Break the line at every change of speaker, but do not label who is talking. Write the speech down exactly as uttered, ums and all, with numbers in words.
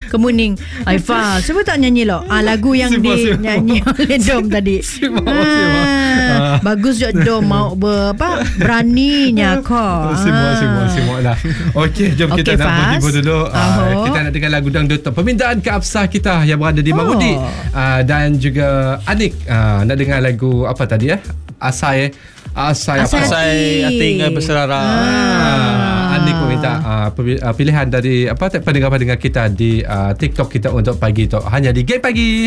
Kemuning. Haifa, cuba tak nyanyi loh. Ah, lagu yang dinyanyi oleh Dom tadi.
Simak,
ah,
simak. Ah.
Bagus je Dom mau ber, apa, beraninya kau.
Simak, simak, simak lah. Okey, jom
Okay,
kita nak
Faz.
berhibur dulu.
Aho.
Uh, kita nak dengar lagu dangdut permintaan ke Absah kita yang berada di
Oh.
Mamudi. Uh, dan juga Anik uh, nak dengar lagu apa tadi ya? Asai Asai apa?
Asai.
Asai Ating berserara.
Ah, Anik meminta uh, pilihan dari apa pendengar-pendengar kita di uh, TikTok kita untuk pagi tu hanya di Gate Pagi.